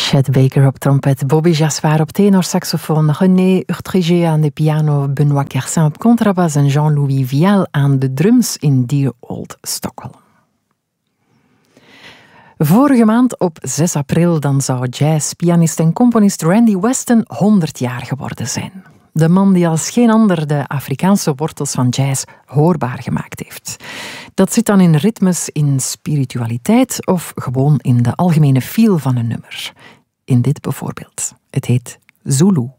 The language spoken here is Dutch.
Chet Baker op trompet, Bobby Jasper op tenorsaxofoon, René Urtrigé aan de piano, Benoît Kersin op contrabas en Jean-Louis Vial aan de drums in Dear Old Stockholm. Vorige maand op 6 april dan zou jazzpianist en componist Randy Weston 100 jaar geworden zijn. De man die als geen ander de Afrikaanse wortels van jazz hoorbaar gemaakt heeft. Dat zit dan in ritmes, in spiritualiteit of gewoon in de algemene feel van een nummer. In dit bijvoorbeeld. Het heet Zulu.